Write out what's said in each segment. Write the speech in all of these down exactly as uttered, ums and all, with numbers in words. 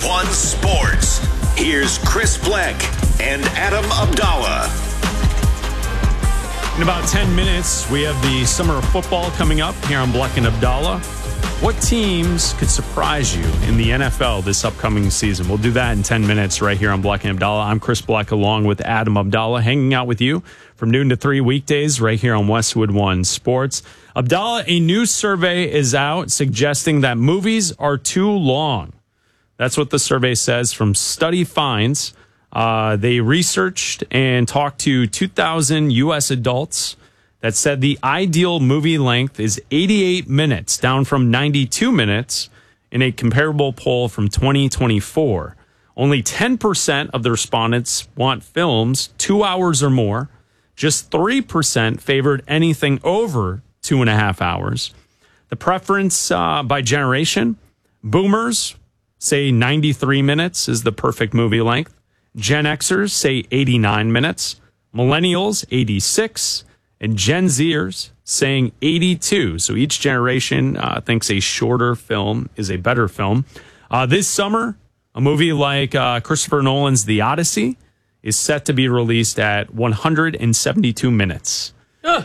One Sports. Here's Chris Bleck and Adam Abdallah. In about ten minutes, we have the summer of football coming up here on Bleck and Abdallah. What teams could surprise you in the N F L this upcoming season? We'll do that in ten minutes right here on Bleck and Abdallah. I'm Chris Bleck along with Adam Abdallah, hanging out with you from noon to three weekdays right here on Westwood One Sports. Abdallah, a new survey is out suggesting that movies are too long. That's what the survey says from Study Finds. Uh, they researched and talked to two thousand U S adults that said the ideal movie length is eighty-eight minutes, down from ninety-two minutes in a comparable poll from twenty twenty-four. Only ten percent of the respondents want films two hours or more. Just three percent favored anything over two and a half hours. The preference uh, by generation, boomers say ninety-three minutes is the perfect movie length. Gen Xers say eighty-nine minutes. Millennials, eighty-six. And Gen Zers saying eighty-two. So each generation uh, thinks a shorter film is a better film. Uh, this summer, a movie like uh, Christopher Nolan's The Odyssey is set to be released at one hundred seventy-two minutes. Uh.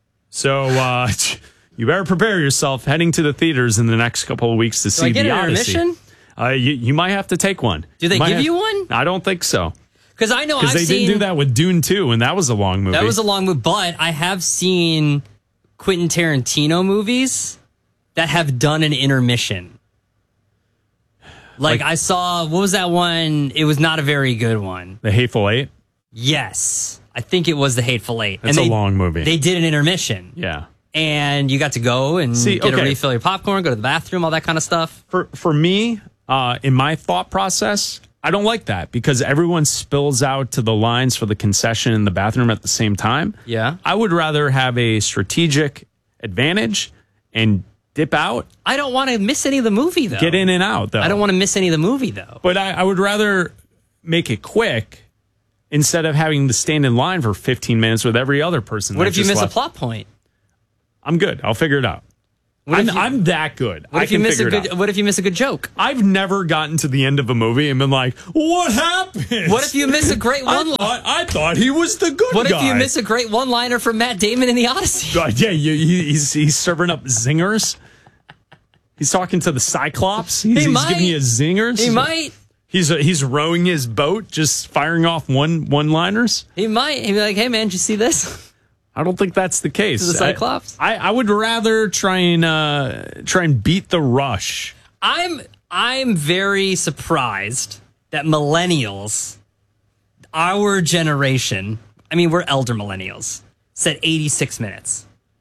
So uh, you better prepare yourself heading to the theaters in the next couple of weeks to see The Odyssey. Intermission? Uh, you, you might have to take one. Do they might give have, you one? I don't think so. Because I know I've they seen, didn't do that with Dune two, and that was a long movie. That was a long movie, but I have seen Quentin Tarantino movies that have done an intermission. Like, like I saw, what was that one? It was not a very good one. The Hateful Eight? Yes. I think it was The Hateful Eight. It's and they, a long movie. They did an intermission. Yeah. And you got to go and See, get okay. a refill your popcorn, go to the bathroom, all that kind of stuff. For, for me, uh, in my thought process, I don't like that because everyone spills out to the lines for the concession in the bathroom at the same time. Yeah. I would rather have a strategic advantage and dip out. I don't want to miss any of the movie, though. Get in and out, though. I don't want to miss any of the movie, though. But I, I would rather make it quick instead of having to stand in line for fifteen minutes with every other person. What if you miss left. a plot point? I'm good. I'll figure it out. I'm, you, I'm that good. What I if you can miss figure a good? it out. What if you miss a good joke? I've never gotten to the end of a movie and been like, "What happened?" What if you miss a great one? I thought, I thought he was the good what guy. What if you miss a great one-liner from Matt Damon in The Odyssey? God, yeah, you, he's he's serving up zingers. He's talking to the Cyclops. He's, he he's might. giving you zingers. He might. He's uh, he's rowing his boat, just firing off one one-liners. He might. He'd be like, "Hey, man, did you see this?" I don't think that's the case. The Cyclops? I, I, I would rather try and uh, try and beat the rush. I'm I'm very surprised that millennials, our generation, I mean, we're elder millennials, said eighty-six minutes.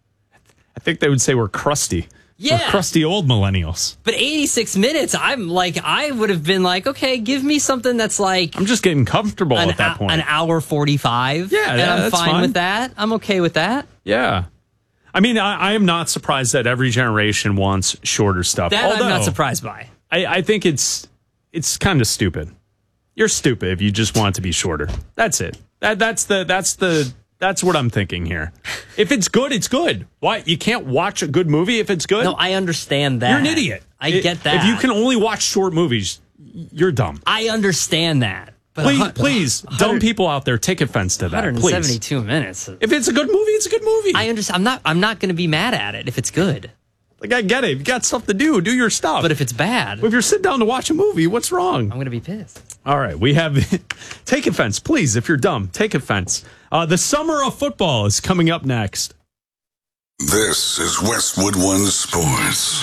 I think they would say we're crusty. Yeah. We're crusty old millennials. But eighty-six minutes, I'm like, I would have been like, okay, give me something that's like... I'm just getting comfortable an, at that point. An hour forty-five. Yeah, and yeah, I'm that's fine, fine with that. I'm okay with that. Yeah. I mean, I, I am not surprised that every generation wants shorter stuff. That Although, I'm not surprised by. I, I think it's it's kind of stupid. You're stupid if you just want it to be shorter. That's it. That that's the that's the that's what I'm thinking here. If it's good, it's good. Why you can't watch a good movie if it's good? No, I understand that. You're an idiot. I it, get that. If you can only watch short movies, you're dumb. I understand that. But please, please, dumb people out there, take offense to that. one hundred seventy-two please. Minutes. If it's a good movie, it's a good movie. I understand. I'm not. I'm not going to be mad at it if it's good. Like I get it. You got stuff to do. Do your stuff. But if it's bad, if you're sitting down to watch a movie, what's wrong? I'm going to be pissed. All right, we have take offense, please. If you're dumb, take offense. Uh, the summer of football is coming up next. This is Westwood One Sports.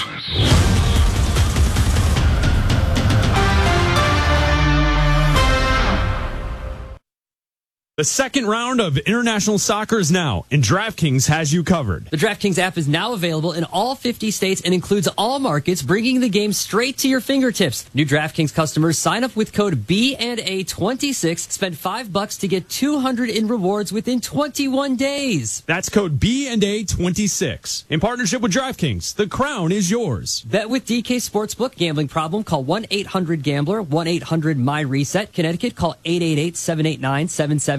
The second round of international soccer is now, and DraftKings has you covered. The DraftKings app is now available in all fifty states and includes all markets, bringing the game straight to your fingertips. New DraftKings customers sign up with code B and A twenty-six, spend five bucks to get two hundred in rewards within twenty-one days. That's code B and A twenty-six. In partnership with DraftKings, the crown is yours. Bet with D K Sportsbook. Gambling problem? Call one eight hundred gambler, one eight hundred my reset. Connecticut, call eight eight eight, seven eight nine, seven seven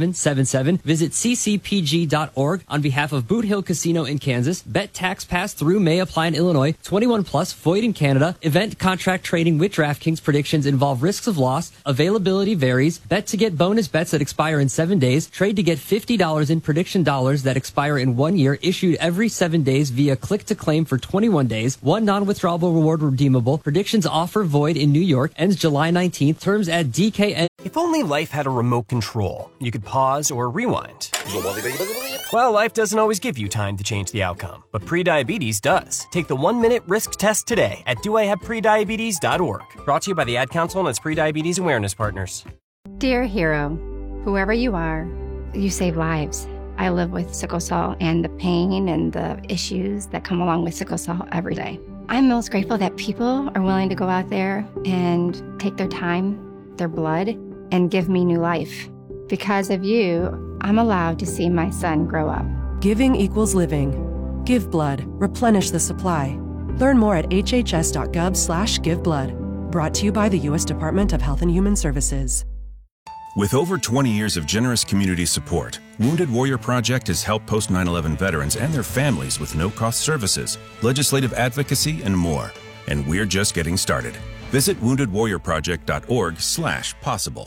seven seven seven. Visit c c p g dot org on behalf of Boot Hill Casino in Kansas. Bet tax pass through may apply in Illinois. twenty-one plus, void in Canada. Event contract trading with DraftKings. Predictions involve risks of loss. Availability varies. Bet to get bonus bets that expire in seven days. Trade to get fifty dollars in prediction dollars that expire in one year. Issued every seven days via click to claim for twenty-one days. One non-withdrawable reward redeemable. Predictions offer void in New York. Ends July nineteenth. Terms at D K N. If only life had a remote control, you could pause or rewind. Well, life doesn't always give you time to change the outcome, but prediabetes does. Take the one-minute risk test today at do I have prediabetes dot org. Brought to you by the Ad Council and its Prediabetes Awareness Partners. Dear hero, whoever you are, you save lives. I live with sickle cell and the pain and the issues that come along with sickle cell every day. I'm most grateful that people are willing to go out there and take their time, their blood, and give me new life. Because of you, I'm allowed to see my son grow up. Giving equals living. Give blood. Replenish the supply. Learn more at h h s dot gov slash give blood. Brought to you by the U S Department of Health and Human Services. With over twenty years of generous community support, Wounded Warrior Project has helped post nine eleven veterans and their families with no-cost services, legislative advocacy, and more. And we're just getting started. Visit wounded warrior project dot org slash possible.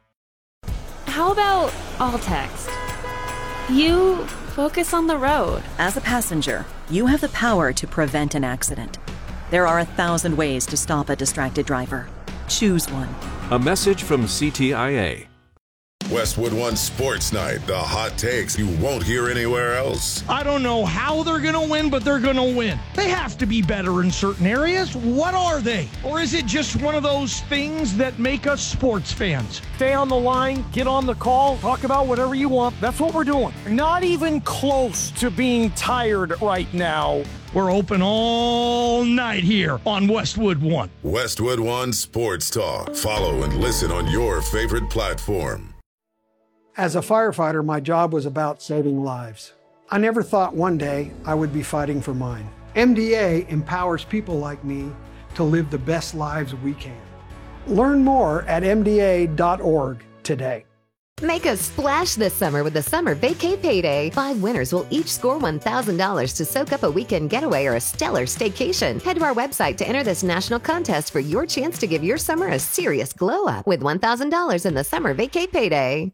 How about all text? You focus on the road. As a passenger, you have the power to prevent an accident. There are a thousand ways to stop a distracted driver. Choose one. A message from C T I A. Westwood One Sports Night, the hot takes you won't hear anywhere else. I don't know how they're going to win, but they're going to win. They have to be better in certain areas. What are they? Or is it just one of those things that make us sports fans? Stay on the line, get on the call, talk about whatever you want. That's what we're doing. Not even close to being tired right now. We're open all night here on Westwood One. Westwood One Sports Talk. Follow and listen on your favorite platform. As a firefighter, my job was about saving lives. I never thought one day I would be fighting for mine. M D A empowers people like me to live the best lives we can. Learn more at m d a dot org today. Make a splash this summer with the Summer Vacay Payday. Five winners will each score one thousand dollars to soak up a weekend getaway or a stellar staycation. Head to our website to enter this national contest for your chance to give your summer a serious glow up with one thousand dollars in the Summer Vacay Payday.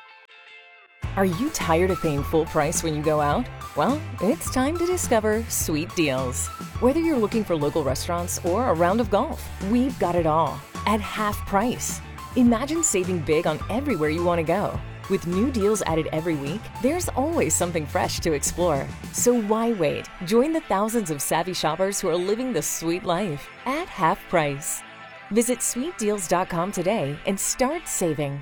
Are you tired of paying full price when you go out? Well, it's time to discover Sweet Deals. Whether you're looking for local restaurants or a round of golf, we've got it all at half price. Imagine saving big on everywhere you want to go. With new deals added every week, there's always something fresh to explore. So why wait? Join the thousands of savvy shoppers who are living the sweet life at half price. Visit sweet deals dot com today and start saving.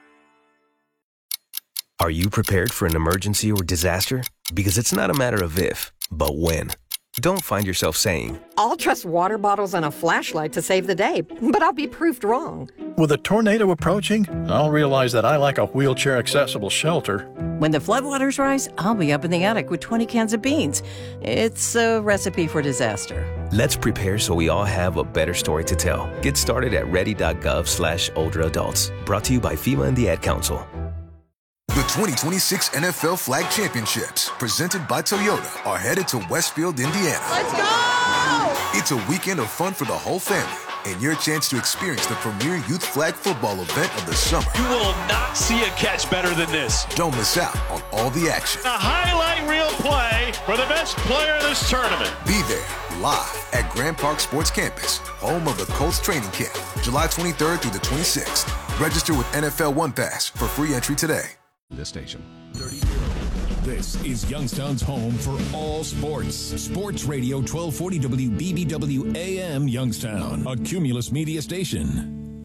Are you prepared for an emergency or disaster? Because it's not a matter of if, but when. Don't find yourself saying, I'll trust water bottles and a flashlight to save the day, but I'll be proved wrong. With a tornado approaching, I'll realize that I like a wheelchair-accessible shelter. When the floodwaters rise, I'll be up in the attic with twenty cans of beans. It's a recipe for disaster. Let's prepare so we all have a better story to tell. Get started at ready dot gov slash older adults. Brought to you by FEMA and the Ad Council. The twenty twenty-six N F L Flag Championships, presented by Toyota, are headed to Westfield, Indiana. Let's go! It's a weekend of fun for the whole family, and your chance to experience the premier youth flag football event of the summer. You will not see a catch better than this. Don't miss out on all the action. A highlight reel play for the best player in this tournament. Be there, live at Grand Park Sports Campus, home of the Colts training camp, July twenty-third through the twenty-sixth. Register with N F L One Pass for free entry today. This station. This is Youngstown's home for all sports. Sports Radio twelve forty W B B W A M Youngstown, a Cumulus media station.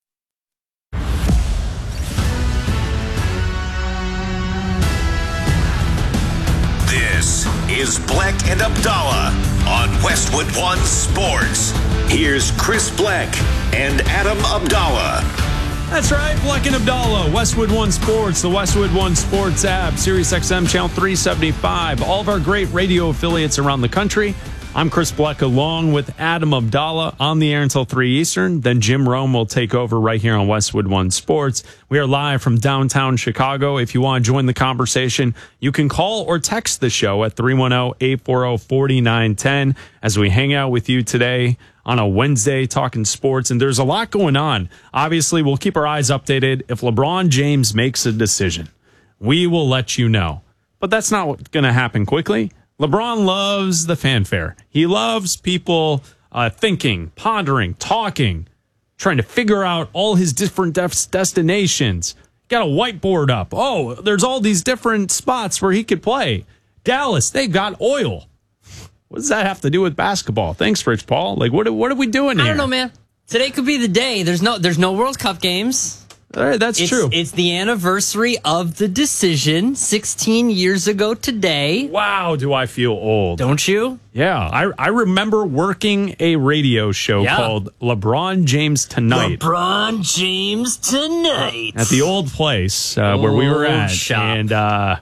This is Black and Abdallah on Westwood One Sports. Here's Chris Black and Adam Abdallah. That's right, Black and Abdallah, Westwood One Sports, the Westwood One Sports app, Sirius X M Channel three seventy-five, all of our great radio affiliates around the country. I'm Chris Bleck along with Adam Abdallah on the air until three Eastern. Then Jim Rome will take over right here on Westwood One Sports. We are live from downtown Chicago. If you want to join the conversation, you can call or text the show at three one zero, eight four zero, four nine one zero as we hang out with you today on a Wednesday talking sports. And there's a lot going on. Obviously, we'll keep our eyes updated. If LeBron James makes a decision, we will let you know. But that's not going to happen quickly. LeBron loves the fanfare. He loves people uh, thinking, pondering, talking, trying to figure out all his different def- destinations. Got a whiteboard up. Oh, there's all these different spots where he could play. Dallas, they got oil. What does that have to do with basketball? Thanks, Rich Paul. Like, what, what are we doing here? I don't know, man. Today could be the day. There's no, there's no World Cup games. All right, that's it's, true. It's the anniversary of the decision sixteen years ago today. Wow, do I feel old. Don't you? Yeah, I I remember working a radio show yeah. called LeBron James Tonight. LeBron James Tonight. At the old place uh, where we were at. Shop. And uh,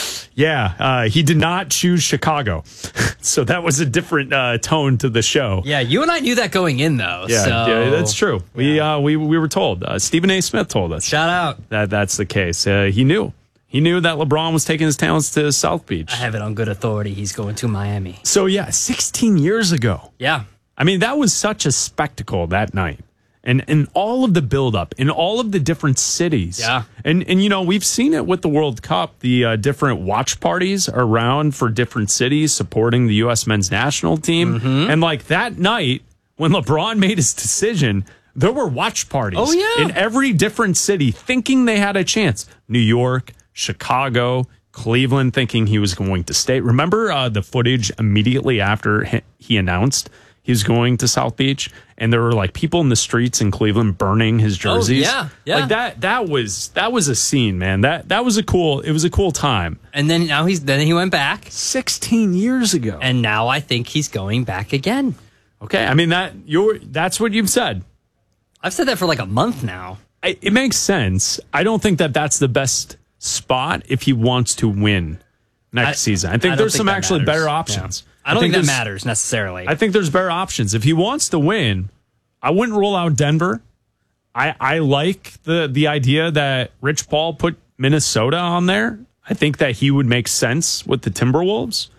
yeah, uh, he did not choose Chicago. So that was a different uh, tone to the show. Yeah, you and I knew that going in, though. Yeah, so. yeah that's true. Yeah. We uh, we we were told. Uh, Stephen A. Smith told us. Shout out. That that's the case. Uh, he knew. He knew that LeBron was taking his talents to South Beach. I have it on good authority. He's going to Miami. So, yeah, sixteen years ago. Yeah. I mean, that was such a spectacle that night. And and all of the buildup in all of the different cities. Yeah. And, and you know, we've seen it with the World Cup, the uh, different watch parties around for different cities supporting the U S men's national team. Mm-hmm. And like that night, when LeBron made his decision, there were watch parties oh, yeah. in every different city thinking they had a chance. New York, Chicago, Cleveland thinking he was going to stay. Remember uh, the footage immediately after he announced he was going to South Beach, and there were like people in the streets in Cleveland burning his jerseys. Oh, yeah, yeah. Like that. That was that was a scene, man. That that was a cool. It was a cool time. And then now he's then he went back sixteen years ago, and now I think he's going back again. Okay, I mean that you're that's what you've said. I've said that for like a month now. I, it makes sense. I don't think that that's the best spot if he wants to win next I, I season. I think don't there's think some actually matters. better options. Yeah. I don't I think, think that there's, matters necessarily. I think there's better options. If he wants to win, I wouldn't rule out Denver. I, I like the, the idea that Rich Paul put Minnesota on there. I think that he would make sense with the Timberwolves.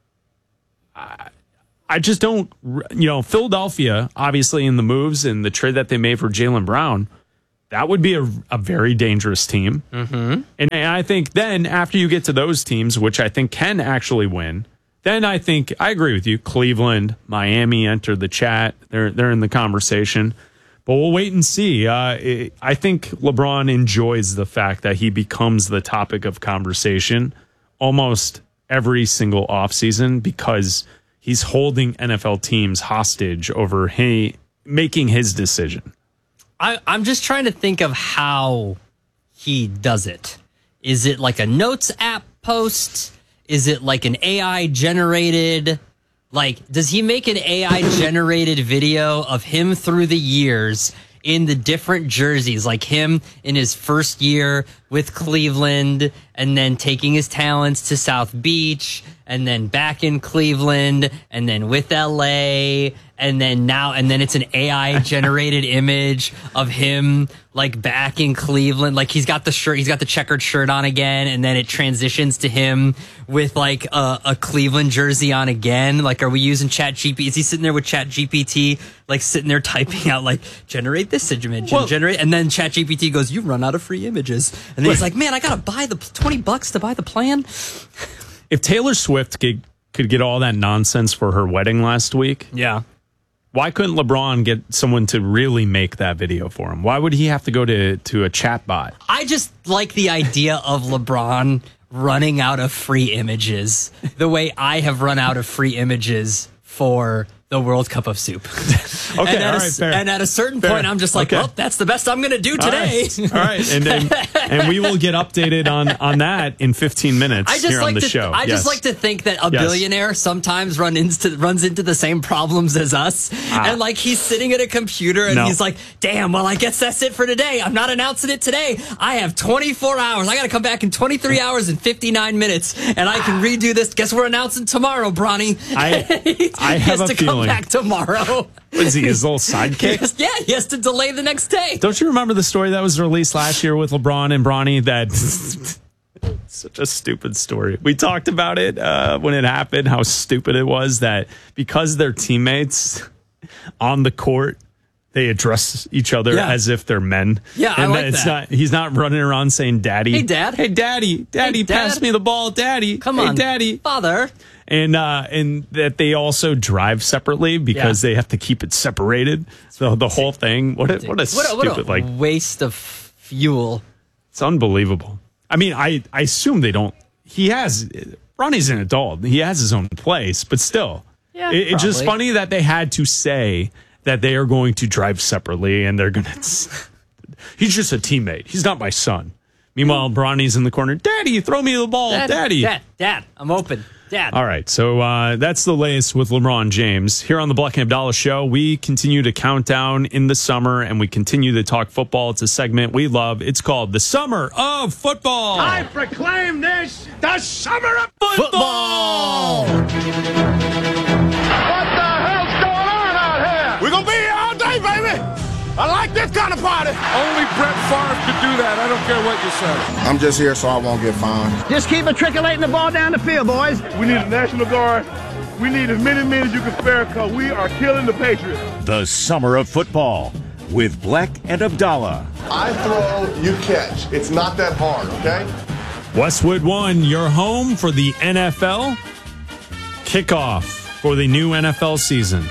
I, I just don't, you know, Philadelphia, obviously in the moves and the trade that they made for Jaylen Brown, that would be a, a very dangerous team. Mm-hmm. And, and I think then after you get to those teams, which I think can actually win, then I think I agree with you. Cleveland, Miami enter the chat. They're they're in the conversation. But we'll wait and see. Uh, it, I think LeBron enjoys the fact that he becomes the topic of conversation almost every single offseason because he's holding N F L teams hostage over he making his decision. I, I'm just trying to think of how he does it. Is it like a notes app post? Is it like an A I generated? Like, does he make an A I generated video of him through the years in the different jerseys, like him in his first year with Cleveland and then taking his talents to South Beach and then back in Cleveland and then with L A and then now and then it's an A I generated image of him like back in Cleveland, like he's got the shirt, he's got the checkered shirt on again, and then it transitions to him with like a, a Cleveland jersey on again. Like, are we using Chat G P T? Is he sitting there with Chat G P T, like sitting there typing out like generate this image well, and generate, and then Chat G P T goes, "You run out of free images," and then he's like, "Man, I gotta buy the twenty bucks to buy the plan." If Taylor Swift could, could get all that nonsense for her wedding last week, yeah. Why couldn't LeBron get someone to really make that video for him? Why would he have to go to, to a chat bot? I just like the idea of LeBron running out of free images the way I have run out of free images for the World Cup of soup. Okay, and, at all a, right, fair. and at a certain Fair. point, I'm just like, Okay. well, that's the best I'm going to do today. All right, all right. And, and and we will get updated on on that in fifteen minutes I just here like on the to, show. I Yes. just like to think that a Yes. billionaire sometimes run into runs into the same problems as us, Ah. and like he's sitting at a computer and No. he's like, "Damn, well, I guess that's it for today. I'm not announcing it today. I have twenty-four hours. I got to come back in twenty-three hours and fifty-nine minutes, and I can redo this. Guess we're announcing tomorrow, Bronny. I, I he have has a to feeling. come back tomorrow. What is he, his little sidekick? yeah, he has to delay the next day. Don't you remember the story that was released last year with LeBron and Bronny? That such a stupid story. We talked about it uh, when it happened, how stupid it was that because they're teammates on the court, they address each other Yeah. as if they're men. Yeah, I and like it's that. Not, he's not running around saying, "Daddy, Hey, Dad. hey, Daddy, Daddy, Hey, pass Dad. me the ball, Daddy, Come hey, on, Daddy, Father." And uh, and that they also drive separately because Yeah. they have to keep it separated. So the whole thing, what a, what a What a, stupid what a like. waste of fuel. It's unbelievable. I mean, I, I assume they don't. He has Ronnie's an adult. He has his own place, but still, Yeah, it, it's just probably. funny that they had to say that they are going to drive separately and they're going to. He's just a teammate. He's not my son. Meanwhile, Bronny's in the corner. Daddy, throw me the ball, Dad, Daddy. Dad, Dad, I'm open. Dad. All right, so uh, that's the latest with LeBron James. Here on the Black and Abdallah Show, we continue to count down in the summer and we continue to talk football. It's a segment we love. It's called the Summer of Football. I proclaim this the summer of Football! What the hell's going on out here? We're going to be here all day, baby. I like this kind of party. Only Brett Favre could do that. I don't care what you say. I'm just here so I won't get fined. Just keep matriculating the ball down the field, boys. We need a National Guard. We need as many men as you can spare because we are killing the Patriots. The Summer of Football with Black and Abdallah. I throw, you catch. It's not that hard, okay? Westwood One, your home for the N F L. Kickoff for the new N F L season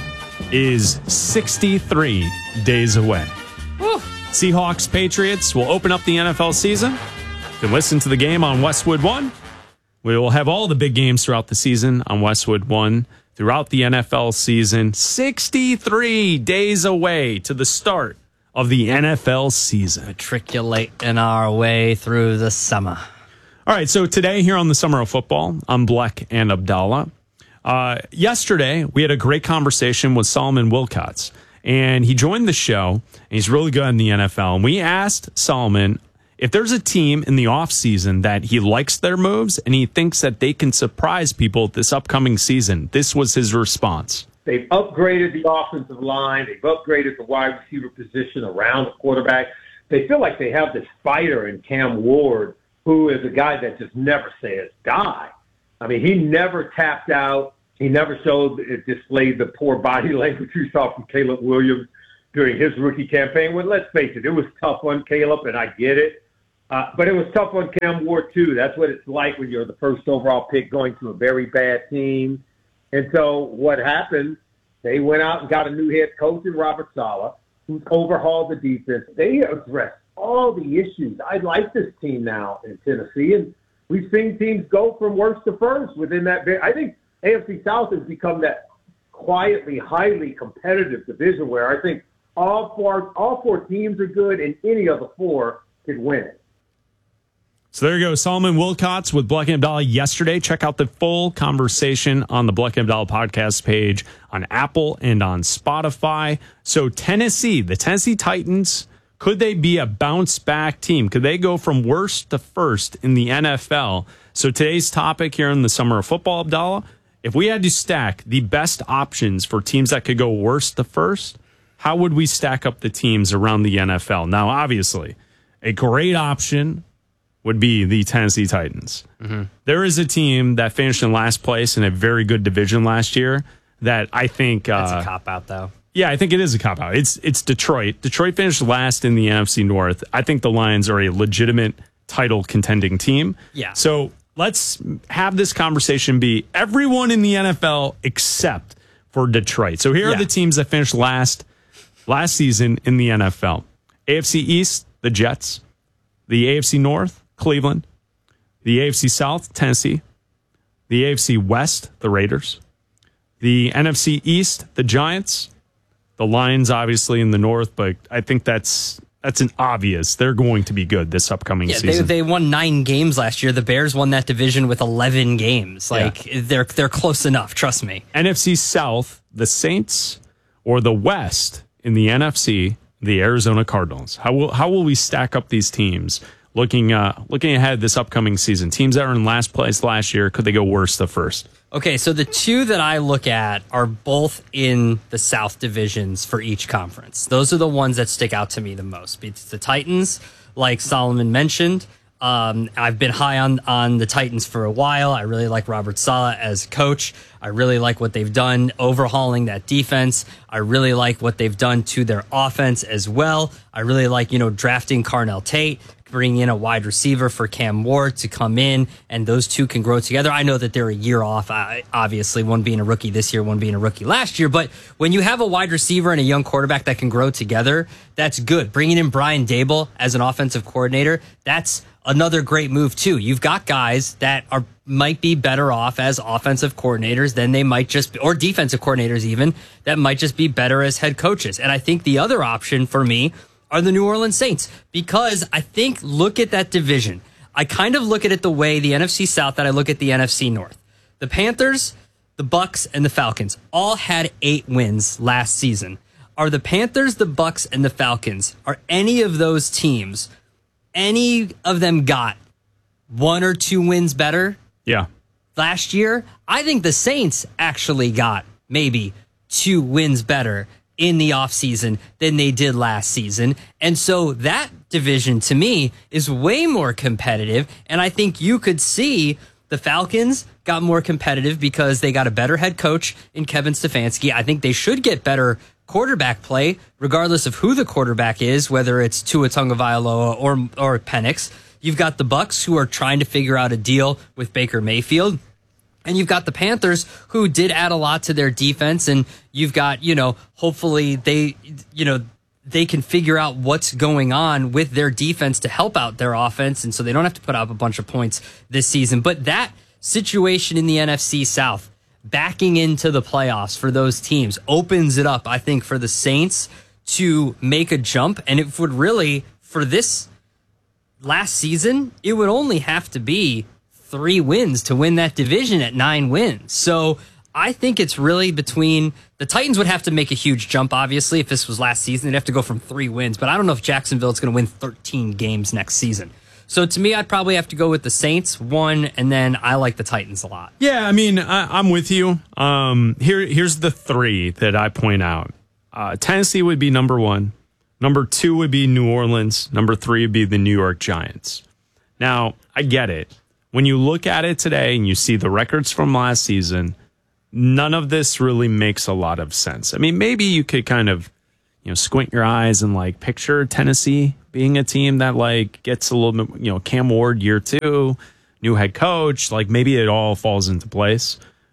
is sixty-three days away. Woo. Seahawks Patriots will open up the N F L season. You can listen to the game on Westwood One. We will have all the big games throughout the season on Westwood One throughout the N F L season. sixty-three days away to the start of the N F L season. Matriculating our way through the summer. All right, so today here on the Summer of Football, I'm Black and Abdallah. Uh, yesterday, we had a great conversation with Solomon Wilcots, and he joined the show, and he's really good in the N F L. And we asked Solomon if there's a team in the offseason that he likes their moves and he thinks that they can surprise people this upcoming season. This was his response. They've upgraded the offensive line. They've upgraded the wide receiver position around the quarterback. They feel like they have this fighter in Cam Ward, who is a guy that just never says die. I mean, he never tapped out. He never showed, it displayed the poor body language we saw from Caleb Williams during his rookie campaign. Well, let's face it, it was tough on Caleb, and I get it. Uh, but it was tough on Cam Ward, too. That's what it's like when you're the first overall pick going to a very bad team. And so what happened, they went out and got a new head coach in Robert Saleh, who's overhauled the defense. They addressed all the issues. I like this team now in Tennessee, and we've seen teams go from worst to first within that. I think A F C South has become that quietly, highly competitive division where I think all four all four teams are good, and any of the four could win it. So there you go. Solomon Wilcots with Black and Abdallah yesterday. Check out the full conversation on the Black and Abdallah podcast page on Apple and on Spotify. So Tennessee, the Tennessee Titans, could they be a bounce back team? Could they go from worst to first in the N F L? So today's topic here in the Summer of Football, Abdallah, if we had to stack the best options for teams that could go worst to first, how would we stack up the teams around the N F L? Now, obviously, a great option would be the Tennessee Titans. Mm-hmm. There is a team that finished in last place in a very good division last year that I think... That's uh, a cop-out, though. Yeah, I think it is a cop-out. It's it's Detroit. Detroit finished last in the N F C North. I think the Lions are a legitimate title contending team. Yeah. So let's have this conversation be everyone in the N F L except for Detroit. So here Yeah. are the teams that finished last last season in the N F L. A F C East, the Jets. The A F C North, Cleveland. The A F C South, Tennessee. The A F C West, the Raiders. The N F C East, the Giants, the Lions obviously in the North, but I think that's that's an obvious. They're going to be good this upcoming yeah, season. They, they won nine games last year. The Bears won that division with eleven games. Like yeah. they're they're close enough, trust me. N F C South, the Saints, or the West in the N F C, the Arizona Cardinals. How will how will we stack up these teams looking uh, looking ahead this upcoming season? Teams that were in last place last year, could they go worse the first? Okay, so the two that I look at are both in the South divisions for each conference. Those are the ones that stick out to me the most. It's the Titans, like Solomon mentioned. Um, I've been high on, on the Titans for a while. I really like Robert Saleh as coach. I really like what they've done overhauling that defense. I really like what they've done to their offense as well. I really like, you know, drafting Carnell Tate, bringing in a wide receiver for Cam Ward to come in, and those two can grow together. I know that they're a year off, obviously, one being a rookie this year, one being a rookie last year, but when you have a wide receiver and a young quarterback that can grow together, that's good. Bringing in Brian Daboll as an offensive coordinator, that's another great move too. You've got guys that are might be better off as offensive coordinators than they might just be, or defensive coordinators even, that might just be better as head coaches. And I think the other option for me are the New Orleans Saints, because I think, look at that division. I kind of look at it the way the N F C South that I look at the N F C North. The Panthers, the Bucks, and the Falcons all had eight wins last season. Are the Panthers, the Bucks, and the Falcons, are any of those teams, any of them got one or two wins better? Yeah. Last year, I think the Saints actually got maybe two wins better in the offseason than they did last season. And so that division, to me, is way more competitive. And I think you could see the Falcons got more competitive because they got a better head coach in Kevin Stefanski. I think they should get better quarterback play, regardless of who the quarterback is, whether it's Tua Tagovailoa or, or Penix. You've got the Bucks, who are trying to figure out a deal with Baker Mayfield. And you've got the Panthers, who did add a lot to their defense. And you've got, you know, hopefully they, you know, they can figure out what's going on with their defense to help out their offense. And so they don't have to put up a bunch of points this season. But that situation in the N F C South, backing into the playoffs for those teams, opens it up, I think, for the Saints to make a jump. And it would really, for this last season, it would only have to be three wins to win that division at nine wins. So I think it's really between the Titans would have to make a huge jump, obviously, if this was last season. They'd have to go from three wins, but I don't know if Jacksonville is going to win thirteen games next season. So to me, I'd probably have to go with the Saints, one, and then I like the Titans a lot. Yeah, I mean, I, I'm with you. Um, here, here's the three that I point out. Uh, Tennessee would be number one. Number two would be New Orleans. Number three would be the New York Giants. Now, I get it. When you look at it today and you see the records from last season, none of this really makes a lot of sense. I mean, maybe you could kind of, you know, squint your eyes and like picture Tennessee being a team that like gets a little bit, you know, Cam Ward year two, new head coach, like maybe it all falls into place.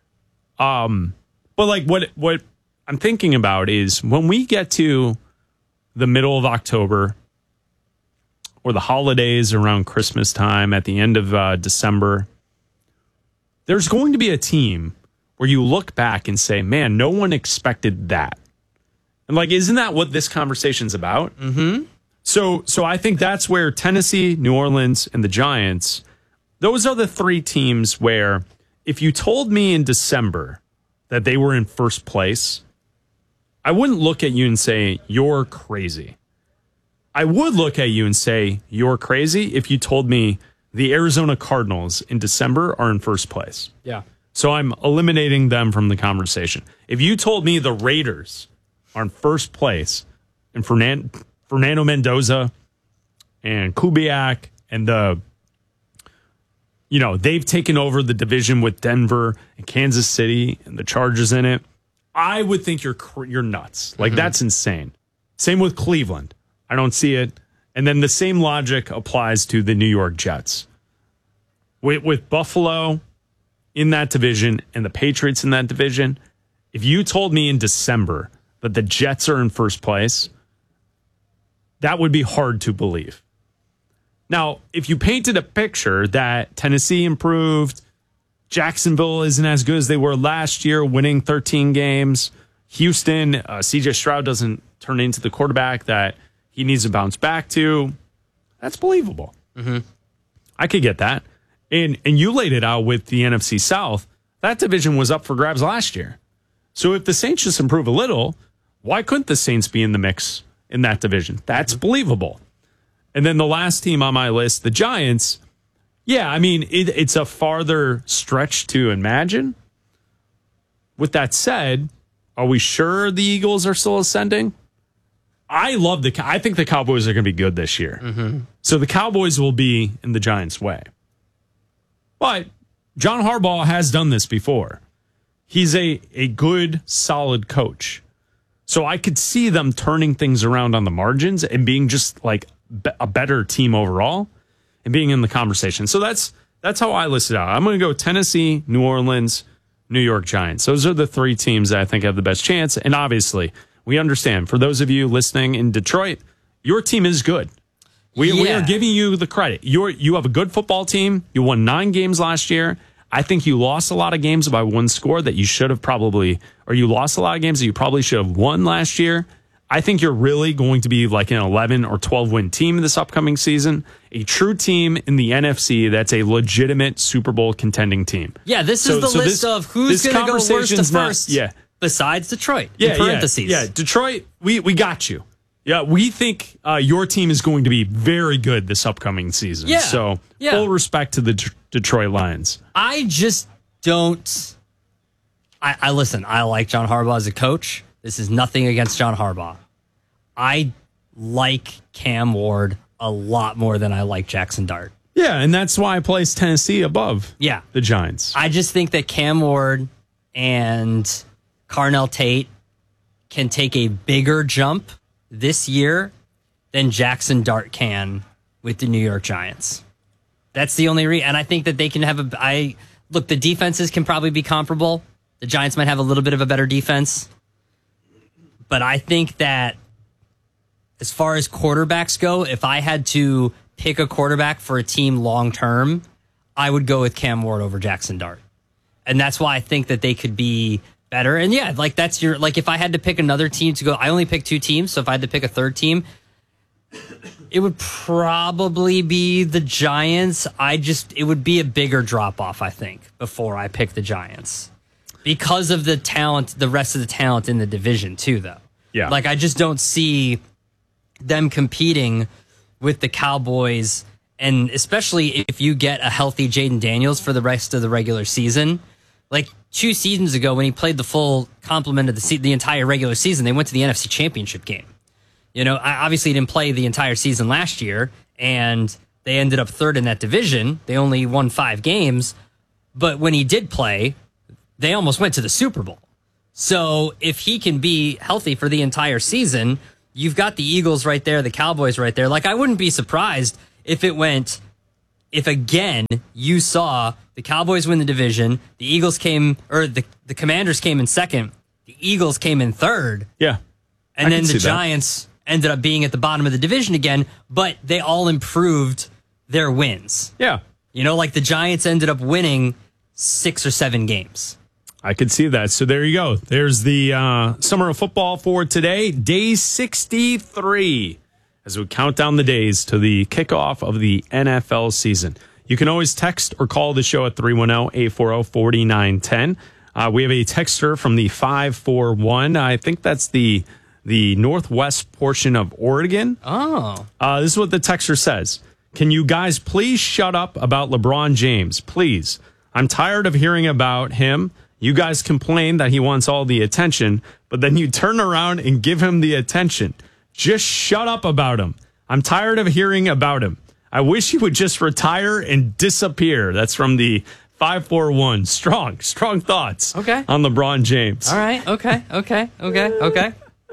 Um, but like what what I'm thinking about is when we get to the middle of October, or the holidays around Christmas time at the end of uh, December, there's going to be a team where you look back and say, man, no one expected that. And like, isn't that what this conversation's about? Mm-hmm. So, so I think that's where Tennessee, New Orleans, and the Giants, those are the three teams where if you told me in December that they were in first place, I wouldn't look at you and say, you're crazy. I would look at you and say, you're crazy if you told me the Arizona Cardinals in December are in first place. Yeah. So I'm eliminating them from the conversation. If you told me the Raiders are in first place and Fernando, Fernando Mendoza and Kubiak and the, you know, they've taken over the division with Denver and Kansas City and the Chargers in it, I would think you're you're nuts. Like, mm-hmm. That's insane. Same with Cleveland. I don't see it. And then the same logic applies to the New York Jets. With, with Buffalo in that division and the Patriots in that division, if you told me in December that the Jets are in first place, that would be hard to believe. Now, if you painted a picture that Tennessee improved, Jacksonville isn't as good as they were last year, winning thirteen games. Houston, uh, C J Stroud doesn't turn into the quarterback that he needs to bounce back to. That's believable. Mm-hmm. I could get that. And and you laid it out with the N F C South. That division was up for grabs last year. So if the Saints just improve a little, why couldn't the Saints be in the mix in that division? That's mm-hmm. believable. And then the last team on my list, the Giants. Yeah, I mean, it, it's a farther stretch to imagine. With that said, are we sure the Eagles are still ascending? I love the. I think the Cowboys are going to be good this year. Mm-hmm. So the Cowboys will be in the Giants' way. But John Harbaugh has done this before. He's a, a good, solid coach. So I could see them turning things around on the margins and being just like a better team overall and being in the conversation. So that's that's how I list it out. I'm going to go Tennessee, New Orleans, New York Giants. Those are the three teams that I think have the best chance. And obviously, we understand, for those of you listening in Detroit, your team is good. We, yeah. we are giving you the credit. You're, you have a good football team. You won nine games last year. I think you lost a lot of games by one score that you should have probably, or you lost a lot of games that you probably should have won last year. I think you're really going to be like an eleven or twelve win team this upcoming season. A true team in the N F C that's a legitimate Super Bowl contending team. Yeah, this so, is the so list this, of who's going to go worst to not, first. Yeah. Besides Detroit, yeah, in parentheses. Yeah, yeah, Detroit, we, we got you. Yeah, we think uh, your team is going to be very good this upcoming season. Yeah, so yeah. full respect to the D- Detroit Lions. I just don't. I, I listen. I like John Harbaugh as a coach. This is nothing against John Harbaugh. I like Cam Ward a lot more than I like Jackson Dart. Yeah, and that's why I place Tennessee above yeah. the Giants. I just think that Cam Ward and Carnell Tate can take a bigger jump this year than Jackson Dart can with the New York Giants. That's the only reason. And I think that they can have a... I Look, the defenses can probably be comparable. The Giants might have a little bit of a better defense. But I think that as far as quarterbacks go, if I had to pick a quarterback for a team long term, I would go with Cam Ward over Jackson Dart. And that's why I think that they could be better. And yeah, like that's your, like if I had to pick another team to go, I only picked two teams. So if I had to pick a third team, it would probably be the Giants. I just, it would be a bigger drop off, I think, before I pick the Giants because of the talent, the rest of the talent in the division too, though. Yeah. Like I just don't see them competing with the Cowboys. And especially if you get a healthy Jaden Daniels for the rest of the regular season. Like two seasons ago, when he played the full complement of the se- the entire regular season, they went to the N F C Championship game. You know, I obviously didn't play the entire season last year, and they ended up third in that division. They only won five games, but when he did play, they almost went to the Super Bowl. So if he can be healthy for the entire season, you've got the Eagles right there, the Cowboys right there. Like, I wouldn't be surprised if it went, if again you saw the Cowboys win the division, the Eagles came, or the, the Commanders came in second, the Eagles came in third. Yeah. And I then can the see that. Giants ended up being at the bottom of the division again, but they all improved their wins. Yeah. You know, like the Giants ended up winning six or seven games. I could see that. So there you go. There's the uh, summer of football for today, day sixty-three, as we count down the days to the kickoff of the N F L season. You can always text or call the show at three one zero, eight four zero, four nine one zero. Uh, we have a texter from the five four one. I think that's the the northwest portion of Oregon. Oh. Uh, this is what the texter says. Can you guys please shut up about LeBron James? Please. I'm tired of hearing about him. You guys complain that he wants all the attention, but then you turn around and give him the attention. Just shut up about him. I'm tired of hearing about him. I wish he would just retire and disappear. That's from the five four one. Strong, strong thoughts okay. on LeBron James. All right. Okay. Okay. Okay. Okay.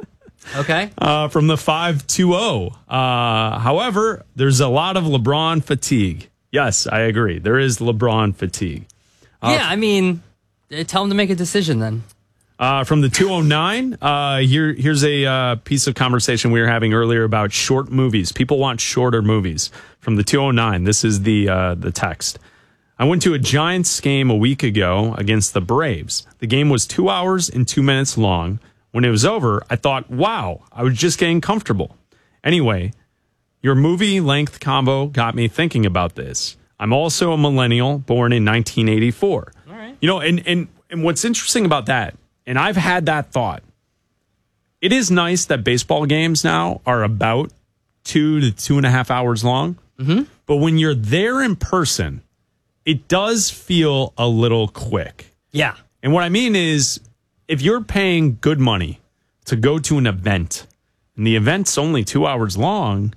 Okay. Uh, from the five two zero. Uh, however, there's a lot of LeBron fatigue. Yes, I agree. There is LeBron fatigue. Uh, yeah, I mean, tell him to make a decision then. Uh, from the two oh nine, uh, here, here's a uh, piece of conversation we were having earlier about short movies. People want shorter movies. From the two oh nine, this is the uh, the text. I went to a Giants game a week ago against the Braves. The game was two hours and two minutes long. When it was over, I thought, wow, I was just getting comfortable. Anyway, your movie length combo got me thinking about this. I'm also a millennial born in nineteen eighty-four. All right. You know, and, and, and what's interesting about that, and I've had that thought, it is nice that baseball games now are about two to two and a half hours long. Mm-hmm. But when you're there in person, it does feel a little quick. Yeah. And what I mean is, if you're paying good money to go to an event, and the event's only two hours long,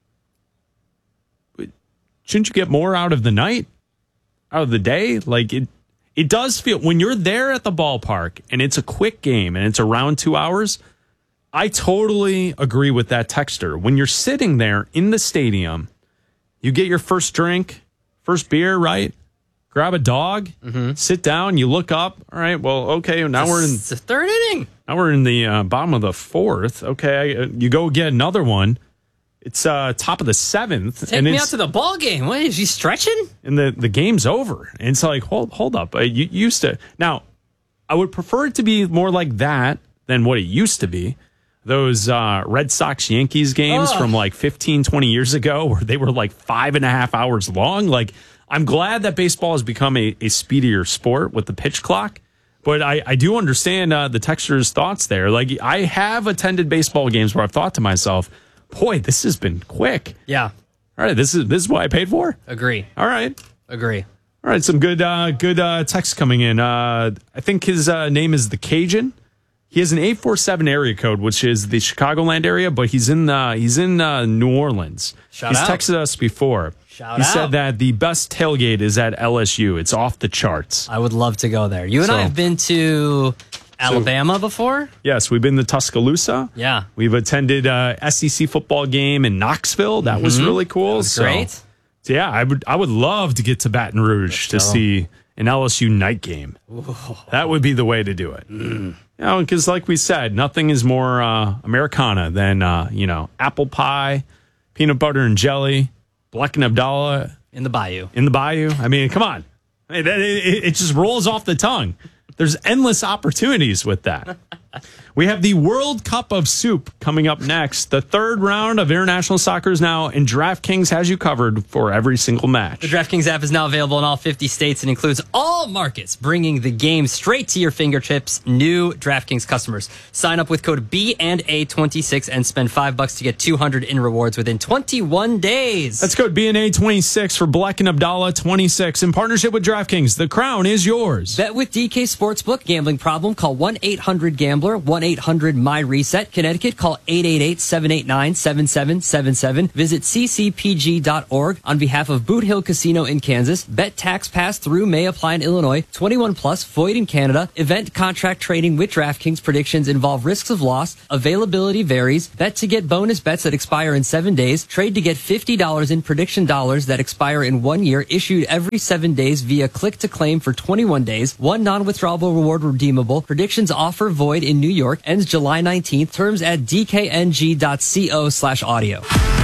shouldn't you get more out of the night, out of the day? Like, it, it does feel, when you're there at the ballpark, and it's a quick game, and it's around two hours, I totally agree with that texter. When you're sitting there in the stadium, you get your first drink, first beer, right? Grab a dog, mm-hmm. sit down, you look up. All right, well, okay, now it's we're in the third inning. Now we're in the uh, bottom of the fourth. Okay, uh, you go get another one. It's uh, top of the seventh. Take and me it's, out to the ball game. What is he stretching? And the, the game's over. And it's like, hold hold up. Uh, you used to. Now, I would prefer it to be more like that than what it used to be. Those uh, Red Sox Yankees games Ugh. from like fifteen, twenty years ago where they were like five and a half hours long. Like, I'm glad that baseball has become a, a speedier sport with the pitch clock. But I, I do understand uh, the texter's thoughts there. Like, I have attended baseball games where I've thought to myself, boy, this has been quick. Yeah. All right, this is this is what I paid for? Agree. All right. Agree. All right, some good uh, good uh, text coming in. Uh, I think his uh, name is the Cajun. He has an eight four seven area code, which is the Chicagoland area, but he's in uh, he's in uh, New Orleans. Shout he's out. texted us before. Shout he out. said that the best tailgate is at L S U. It's off the charts. I would love to go there. You and So- I have been to Alabama before? Yes, we've been to Tuscaloosa. Yeah. We've attended uh, S E C football game in Knoxville. That was Mhm. really cool. That was So- great. So yeah, I would I would love to get to Baton Rouge to go. see an L S U night game. That would be the way to do it. Mm. You know, because like we said, nothing is more uh, Americana than uh, you know apple pie, peanut butter and jelly, Black and Abdallah In the bayou. in the bayou. I mean, come on, it, it, it just rolls off the tongue. There's endless opportunities with that. We have the World Cup of Soup coming up next. The third round of international soccer is now, and DraftKings has you covered for every single match. The DraftKings app is now available in all fifty states and includes all markets, bringing the game straight to your fingertips. New DraftKings customers sign up with code B and A twenty-six and spend five bucks to get two hundred in rewards within twenty-one days. That's code B N A twenty-six for Black and Abdallah twenty-six in partnership with DraftKings. The crown is yours. Bet with D K Sportsbook. Gambling problem? Call one eight hundred gambler, one eight hundred my reset. Connecticut, call eight eight eight, seven eight nine, seven seven seven seven. Visit c c p g dot org on behalf of Boot Hill Casino in Kansas. Bet tax pass through may apply in Illinois. twenty-one plus, void in Canada. Event contract trading with DraftKings. Predictions involve risks of loss. Availability varies. Bet to get bonus bets that expire in seven days. Trade to get fifty dollars in prediction dollars that expire in one year. Issued every seven days via click to claim for twenty-one days. One non-withdrawable reward redeemable. Predictions offer void in New York. Ends July nineteenth. Terms at d k n g dot co slash audio.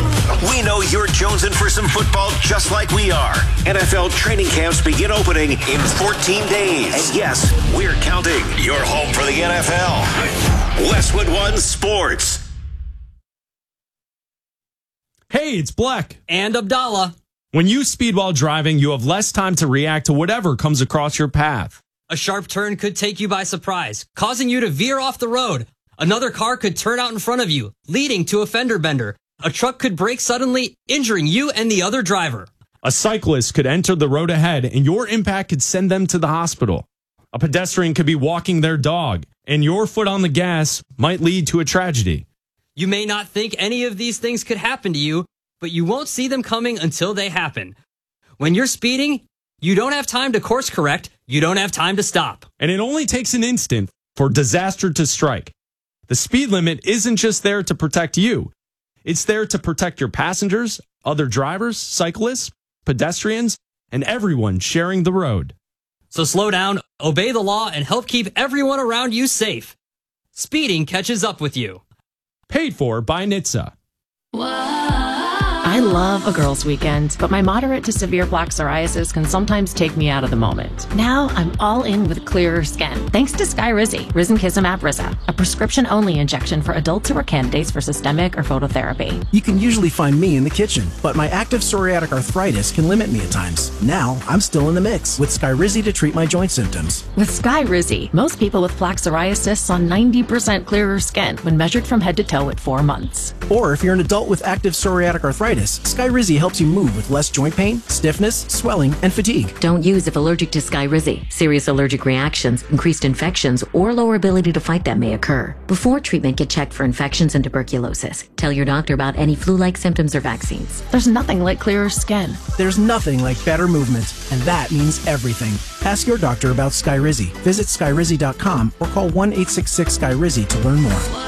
We know you're jonesing for some football just like we are. N F L training camps begin opening in fourteen days. And yes, we're counting. Your home for the N F L. Westwood One Sports. Hey, it's Black. And Abdallah. When you speed while driving, you have less time to react to whatever comes across your path. A sharp turn could take you by surprise, causing you to veer off the road. Another car could turn out in front of you, leading to a fender bender. A truck could brake suddenly, injuring you and the other driver. A cyclist could enter the road ahead, and your impact could send them to the hospital. A pedestrian could be walking their dog, and your foot on the gas might lead to a tragedy. You may not think any of these things could happen to you, but you won't see them coming until they happen. When you're speeding, you don't have time to course correct. You don't have time to stop. And it only takes an instant for disaster to strike. The speed limit isn't just there to protect you. It's there to protect your passengers, other drivers, cyclists, pedestrians, and everyone sharing the road. So slow down, obey the law, and help keep everyone around you safe. Speeding catches up with you. Paid for by N H T S A. I I love a girls' weekend, but my moderate to severe plaque psoriasis can sometimes take me out of the moment. Now I'm all in with clearer skin, thanks to Skyrizi, Risankizumab Riza, a prescription-only injection for adults who are candidates for systemic or phototherapy. You can usually find me in the kitchen, but my active psoriatic arthritis can limit me at times. Now I'm still in the mix with Skyrizi to treat my joint symptoms. With Skyrizi, most people with plaque psoriasis saw ninety percent clearer skin when measured from head to toe at four months. Or if you're an adult with active psoriatic arthritis, Skyrizi helps you move with less joint pain, stiffness, swelling, and fatigue. Don't use if allergic to Skyrizi. Serious allergic reactions, increased infections, or lower ability to fight them may occur. Before treatment, get checked for infections and tuberculosis. Tell your doctor about any flu-like symptoms or vaccines. There's nothing like clearer skin. There's nothing like better movement, and that means everything. Ask your doctor about Skyrizi. Visit Skyrizi dot com or call one eight six six Sky Rizi to learn more.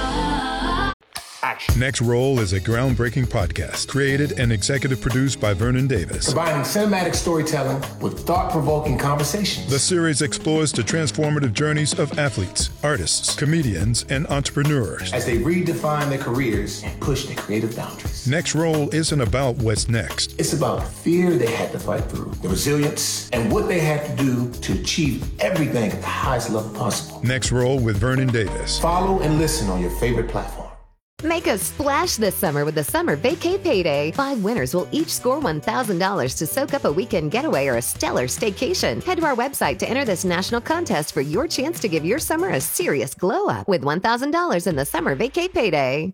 Next Roll is a groundbreaking podcast created and executive produced by Vernon Davis. Combining cinematic storytelling with thought-provoking conversations. The series explores the transformative journeys of athletes, artists, comedians, and entrepreneurs as they redefine their careers and push their creative boundaries. Next Roll isn't about what's next. It's about the fear they had to fight through, the resilience, and what they had to do to achieve everything at the highest level possible. Next Roll with Vernon Davis. Follow and listen on your favorite platform. Make a splash this summer with the Summer Vacay Payday. Five winners will each score one thousand dollars to soak up a weekend getaway or a stellar staycation. Head to our website to enter this national contest for your chance to give your summer a serious glow up with one thousand dollars in the Summer Vacay Payday.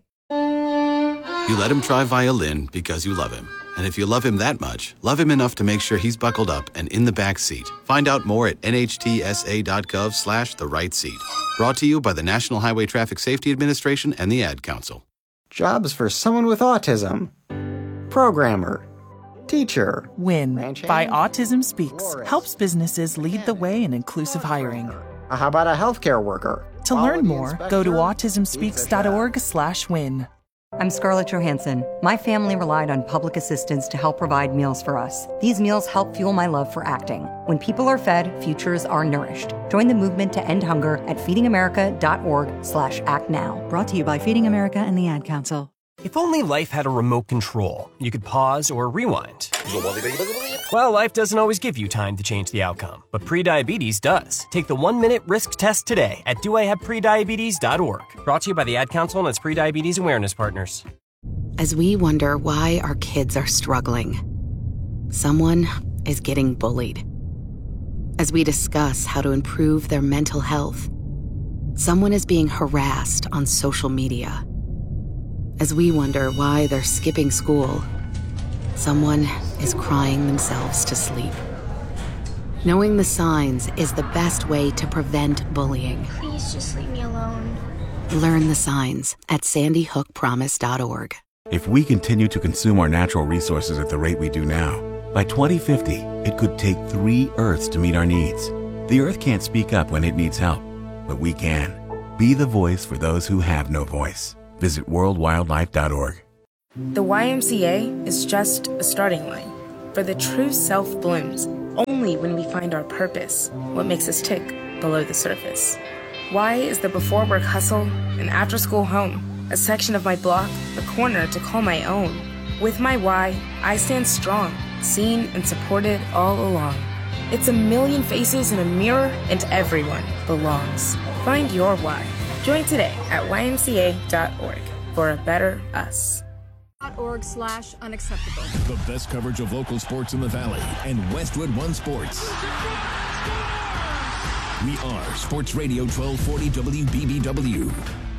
You let him try violin because you love him. And if you love him that much, love him enough to make sure he's buckled up and in the back seat. Find out more at nhtsa.gov slash the right seat. Brought to you by the National Highway Traffic Safety Administration and the Ad Council. Jobs for someone with autism. Programmer. Teacher. WIN by Autism Speaks helps businesses lead the way in inclusive hiring. How about a healthcare worker? To learn more, go to autism speaks dot org slash win. I'm Scarlett Johansson. My family relied on public assistance to help provide meals for us. These meals help fuel my love for acting. When people are fed, futures are nourished. Join the movement to end hunger at feedingamerica.org slash act now. Brought to you by Feeding America and the Ad Council. If only life had a remote control, you could pause or rewind. Well, life doesn't always give you time to change the outcome, but prediabetes does. Take the one-minute risk test today at do I have prediabetes dot org. Brought to you by the Ad Council and its prediabetes awareness partners. As we wonder why our kids are struggling, someone is getting bullied. As we discuss how to improve their mental health, someone is being harassed on social media. As we wonder why they're skipping school, someone is crying themselves to sleep. Knowing the signs is the best way to prevent bullying. Please just leave me alone. Learn the signs at sandy hook promise dot org. If we continue to consume our natural resources at the rate we do now, by twenty fifty, it could take three Earths to meet our needs. The Earth can't speak up when it needs help, but we can. Be the voice for those who have no voice. Visit world wildlife dot org. The Y M C A is just a starting line, for the true self blooms only when we find our purpose, what makes us tick below the surface. Y is the before work hustle, an after school home, a section of my block, a corner to call my own. With my Y, I stand strong, seen and supported all along. It's a million faces in a mirror, and everyone belongs. Find your why. Join today at Y M C A dot org for a better us. .org slash unacceptable. The best coverage of local sports in the Valley and Westwood One Sports. We are Sports Radio twelve forty W B B W.